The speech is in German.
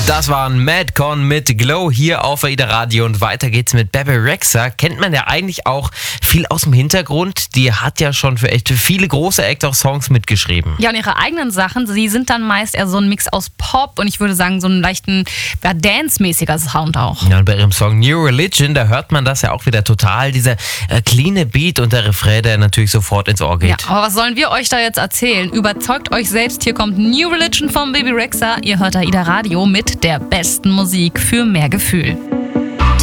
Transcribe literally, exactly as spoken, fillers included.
Das waren Madcon mit Glow hier auf AIDA Radio und weiter geht's mit Bebe Rexha. Kennt man ja eigentlich auch viel aus dem Hintergrund. Die hat ja schon für echt viele große Acts auch Songs mitgeschrieben. Ja, und ihre eigenen Sachen, sie sind dann meist eher so ein Mix aus Pop und ich würde sagen so einen leichten ja, Dance-mäßiger Sound auch. Ja, und bei ihrem Song New Religion, da hört man das ja auch wieder total, dieser äh, cleane Beat und der Refrain, der natürlich sofort ins Ohr geht. Ja, aber was sollen wir euch da jetzt erzählen? Überzeugt euch selbst, hier kommt New Religion von Bebe Rexha. Ihr hört AIDA Radio mit der besten Musik für mehr Gefühl.